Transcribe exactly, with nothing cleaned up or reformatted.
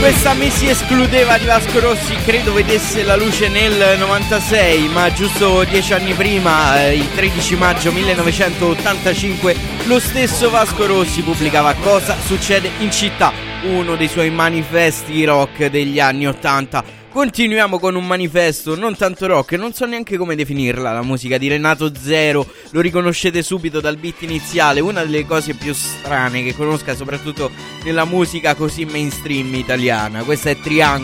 Questa mi si escludeva di Vasco Rossi, credo vedesse la luce nel novantasei, ma giusto dieci anni prima, eh, il tredici maggio millenovecentottantacinque, lo stesso Vasco Rossi pubblicava Cosa succede in città, uno dei suoi manifesti rock degli anni ottanta. Continuiamo con un manifesto non tanto rock, non so neanche come definirla, la musica di Renato Zero, lo riconoscete subito dal beat iniziale, una delle cose più strane che conosca soprattutto nella musica così mainstream italiana. Questa è Triangolo.